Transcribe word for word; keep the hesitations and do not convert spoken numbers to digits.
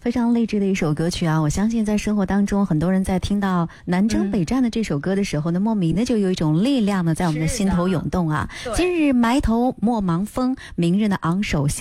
非常励志的一首歌曲啊！我相信在生活当中，很多人在听到南征北战的这首歌的时候呢，莫名的就有一种力量呢，在我们的心头涌动啊。今日埋头莫忙风，明日呢昂首